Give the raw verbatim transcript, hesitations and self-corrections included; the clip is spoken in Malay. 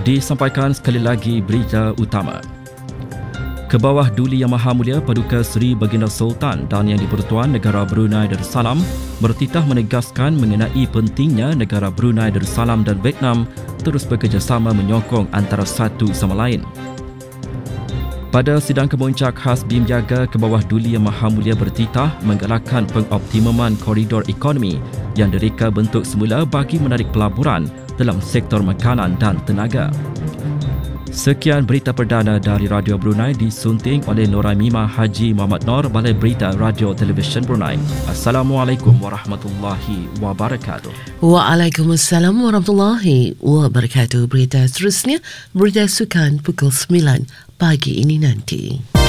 Disampaikan sekali lagi berita utama. Kebawah Duli Yang Maha Mulia Paduka Seri Baginda Sultan dan Yang di-Pertuan Negara Brunei Darussalam bertitah menegaskan mengenai pentingnya negara Brunei Darussalam dan Vietnam terus bekerjasama menyokong antara satu sama lain. Pada sidang kemuncak khas B I M Jaga, Kebawah Duli Yang Maha Mulia bertitah menggalakkan pengoptimuman koridor ekonomi yang direka bentuk semula bagi menarik pelaburan dalam sektor makanan dan tenaga. Sekian berita perdana dari Radio Brunei disunting oleh Noraimimah Haji Muhammad Nor, Balai Berita Radio Televisyen Brunei. Assalamualaikum warahmatullahi wabarakatuh. Waalaikumsalam warahmatullahi wabarakatuh. Berita seterusnya, berita sukan pukul sembilan pagi ini nanti.